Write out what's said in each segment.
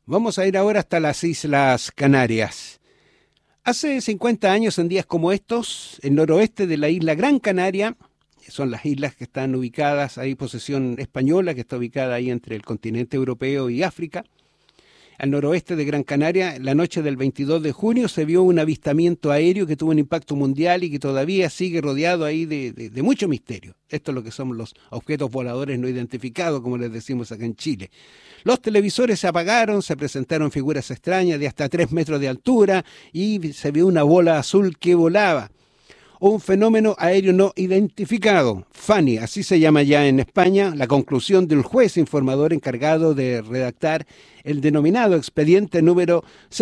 Vamos a ir ahora hasta las Islas Canarias. Hace 50 años, en días como estos, el noroeste de la isla Gran Canaria, son las islas que están ubicadas, hay posesión española que está ubicada ahí entre el continente europeo y África. Al noroeste de Gran Canaria, la noche del 22 de junio se vio un avistamiento aéreo que tuvo un impacto mundial y que todavía sigue rodeado ahí de mucho misterio. Esto es lo que son los objetos voladores no identificados, como les decimos acá en Chile. Los televisores se apagaron, se presentaron figuras extrañas de hasta 3 metros de altura y se vio una bola azul que volaba. Un fenómeno aéreo no identificado. FANI, así se llama ya en España, la conclusión del juez informador encargado de redactar el denominado expediente número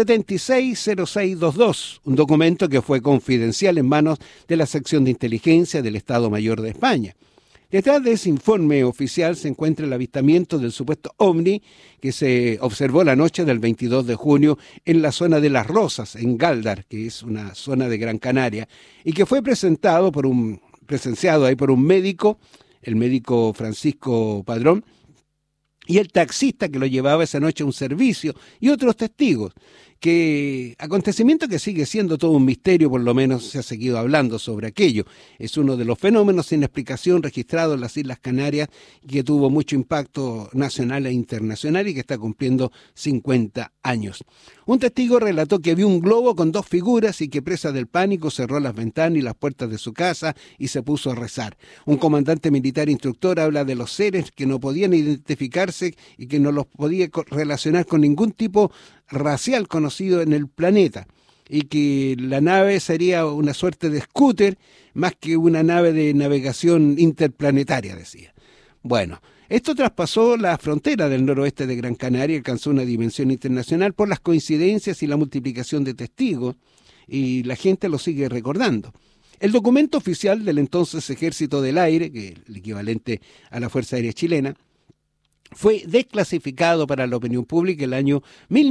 760622, un documento que fue confidencial en manos de la sección de inteligencia del Estado Mayor de España. Detrás de ese informe oficial se encuentra el avistamiento del supuesto ovni que se observó la noche del 22 de junio en la zona de Las Rosas, en Gáldar, que es una zona de Gran Canaria, y que fue presenciado ahí por un médico, el médico Francisco Padrón, y el taxista que lo llevaba esa noche a un servicio, y otros testigos. Acontecimiento que sigue siendo todo un misterio, por lo menos se ha seguido hablando sobre aquello. Es uno de los fenómenos sin explicación registrados en las Islas Canarias y que tuvo mucho impacto nacional e internacional y que está cumpliendo 50 años. Un testigo relató que vio un globo con 2 figuras y que, presa del pánico, cerró las ventanas y las puertas de su casa y se puso a rezar. Un comandante militar instructor habla de los seres que no podían identificarse y que no los podía relacionar con ningún tipo racial conocido en el planeta, y que la nave sería una suerte de scooter más que una nave de navegación interplanetaria, decía. Bueno, esto traspasó la frontera del noroeste de Gran Canaria y alcanzó una dimensión internacional por las coincidencias y la multiplicación de testigos, y la gente lo sigue recordando. El documento oficial del entonces Ejército del Aire, que es el equivalente a la Fuerza Aérea Chilena, fue desclasificado para la opinión pública el año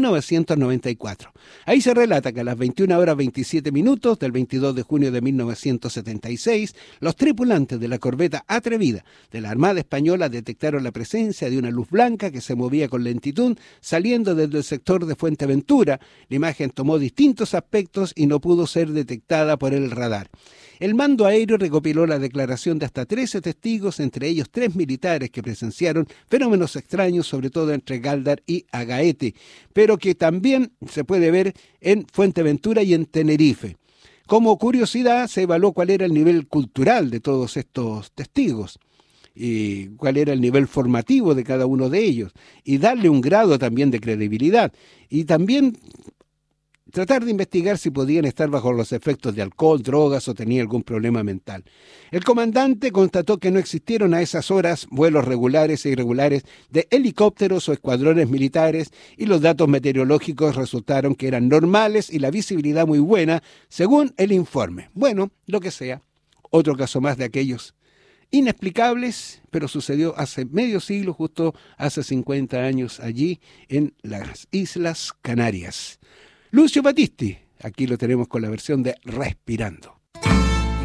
1994. Ahí se relata que a las 21:27 del 22 de junio de 1976, los tripulantes de la corbeta Atrevida de la Armada Española detectaron la presencia de una luz blanca que se movía con lentitud saliendo desde el sector de Fuerteventura. La imagen tomó distintos aspectos y no pudo ser detectada por el radar. El mando aéreo recopiló la declaración de hasta 13 testigos, entre ellos 3 militares que presenciaron fenómenos extraños, sobre todo entre Gáldar y Agaete, pero que también se puede ver en Fuerteventura y en Tenerife. Como curiosidad, se evaluó cuál era el nivel cultural de todos estos testigos, y cuál era el nivel formativo de cada uno de ellos, y darle un grado también de credibilidad, y también tratar de investigar si podían estar bajo los efectos de alcohol, drogas o tenía algún problema mental. El comandante constató que no existieron a esas horas vuelos regulares e irregulares de helicópteros o escuadrones militares y los datos meteorológicos resultaron que eran normales y la visibilidad muy buena, según el informe. Bueno, lo que sea, otro caso más de aquellos inexplicables, pero sucedió hace medio siglo, justo hace 50 años allí en las Islas Canarias. Lucio Battisti, aquí lo tenemos con la versión de Respirando.